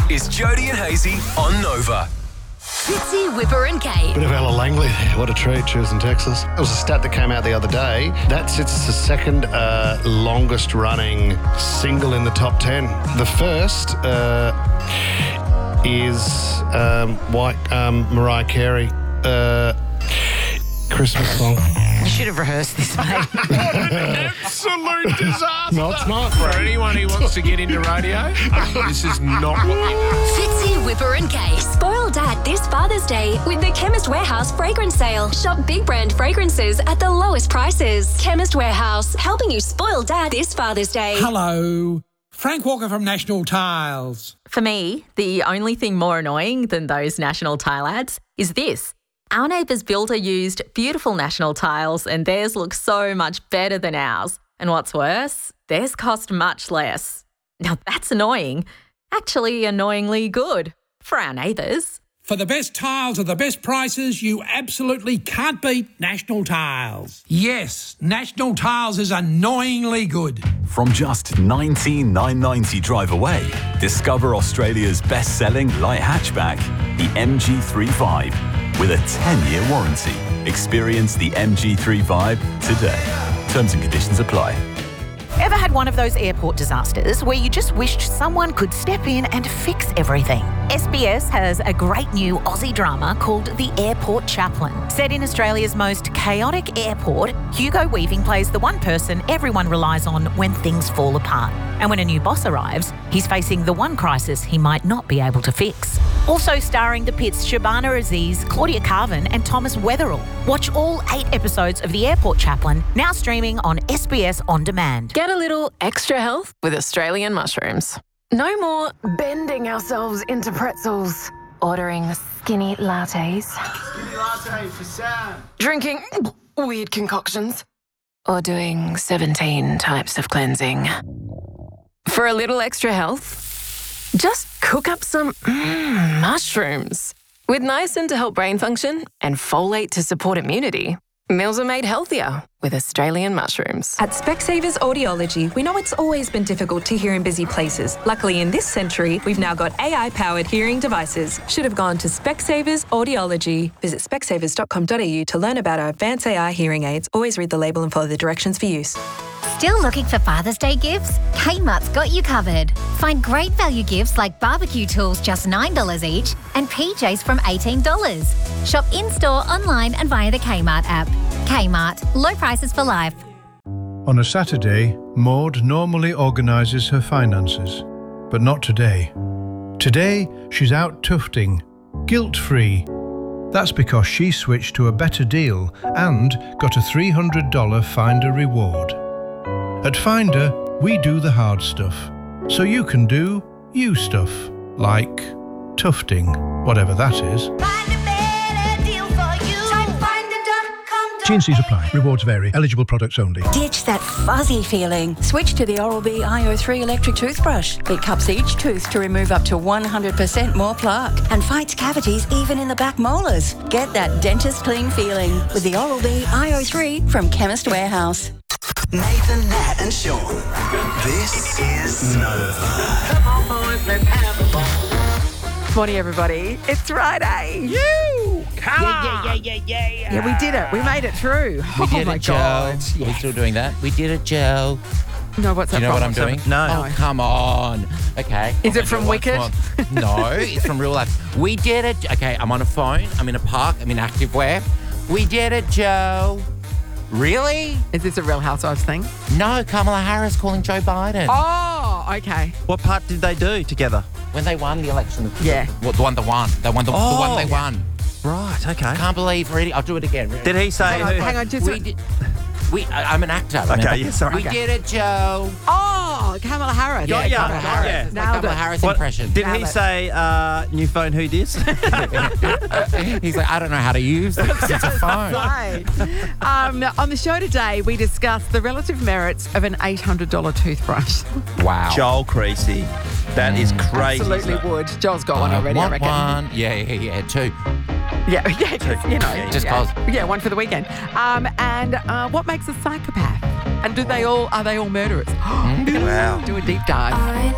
is Jody and Hazy on Nova. Fitzy, Whipper and Kate. Bit of Ella Langley there. What a treat. She was in Texas. It was a stat that came out the other day. It's the second longest running single in the top 10. The first is Mariah Carey. Christmas song. You should have rehearsed this, mate. What an absolute disaster. No, it's not. For anyone who wants to get into radio, this is not what we do. Fitzy, Whipper and Kate. Spoil Dad this Father's Day with the Chemist Warehouse fragrance sale. Shop big brand fragrances at the lowest prices. Chemist Warehouse, helping you spoil Dad this Father's Day. Hello. Frank Walker from National Tiles. For me, the only thing more annoying than those National Tile ads is this. Our neighbour's builder used beautiful National Tiles and theirs looks so much better than ours. And what's worse, theirs cost much less. Now that's annoying. Actually annoyingly good for our neighbours. For the best tiles at the best prices, you absolutely can't beat National Tiles. Yes, National Tiles is annoyingly good. From just $19,990 drive away, discover Australia's best-selling light hatchback, the MG3 with a 10-year warranty. Experience the MG3 today. Terms and conditions apply. Ever had one of those airport disasters where you just wished someone could step in and fix everything? SBS has a great new Aussie drama called The Airport Chaplain. Set in Australia's most chaotic airport, Hugo Weaving plays the one person everyone relies on when things fall apart. And when a new boss arrives, he's facing the one crisis he might not be able to fix. Also starring the Pitts Shabana Aziz, Claudia Carvin and Thomas Weatherall. Watch all 8 episodes of The Airport Chaplain, now streaming on SBS On Demand. Get a little extra health with Australian mushrooms. No more bending ourselves into pretzels, ordering skinny lattes. Skinny latte for Sam. Drinking weird concoctions, or doing 17 types of cleansing. For a little extra health, just cook up some mushrooms. With niacin to help brain function and folate to support immunity, meals are made healthier with Australian mushrooms. At Specsavers Audiology, we know it's always been difficult to hear in busy places. Luckily, in this century, we've now got AI-powered hearing devices. Should have gone to Specsavers Audiology. Visit specsavers.com.au to learn about our advanced AI hearing aids. Always read the label and follow the directions for use. Still looking for Father's Day gifts? Kmart's got you covered. Find great value gifts like barbecue tools just $9 each and PJs from $18. Shop in-store, online and via the Kmart app. Kmart, low prices for life. On a Saturday, Maud normally organises her finances, but not today. Today, she's out tufting, guilt-free. That's because she switched to a better deal and got a $300 Finder reward. At Finder, we do the hard stuff, so you can do you stuff, like tufting, whatever that is. T&Cs apply. Rewards vary. Eligible products only. Ditch that fuzzy feeling. Switch to the Oral-B IO3 electric toothbrush. It cups each tooth to remove up to 100% more plaque and fights cavities even in the back molars. Get that dentist clean feeling with the Oral-B IO3 from Chemist Warehouse. Nathan, Nat and Sean. This is Nova. Come on, boys, let's have a ball. Morning, everybody. It's Friday. Come on. Yeah, we did it. We made it through. We did my it, Joe. God. We're still doing that. We did it, Joe. No, what's that You know from? what I'm doing? No. Oh, come on. Okay. Is it from Wicked? No, it's from real life. We did it. Okay, I'm on a phone. I'm in a park. I'm in activewear. We did it, Joe. Really? Is this a Real Housewives thing? No, Kamala Harris calling Joe Biden. Oh, okay. What part did they do together? When they won the election. Yeah. The one they won. The one they won. Right, okay. Can't believe, really. I'll do it again. Did he say... Hang on, just... I'm an actor. Remember? Okay, yeah, sorry. We did it, Joe. Oh, Kamala Harris. Yeah, Kamala Harris. yeah. Kamala Harris impression. Did he say, new phone, who dis? He's like, I don't know how to use this. It's a phone. Right. On the show today, we discussed the relative merits of an $800 toothbrush. Wow. Joel Creasy. That is crazy. Absolutely would. Joel's got one already, I reckon. One. Yeah, two. Yeah, you know. Just cause. Yeah, one for the weekend. And what makes a psychopath? And are they all murderers? Wow. Do a deep dive.